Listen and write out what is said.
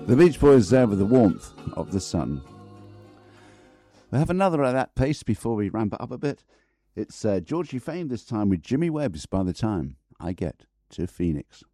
The Beach Boys there with the warmth of the sun. We'll have another at that pace before we ramp it up a bit. It's Georgie Fame this time with Jimmy Webb's By the Time I Get to Phoenix.